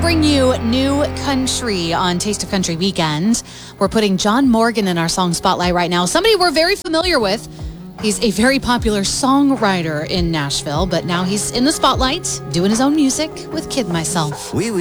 bring you new country on Taste of Country Weekend. We're putting John Morgan in our song spotlight right now. Somebody we're very familiar with. He's a very popular songwriter in Nashville, but now he's in the spotlight doing his own music with Kid Myself. Oui, oui.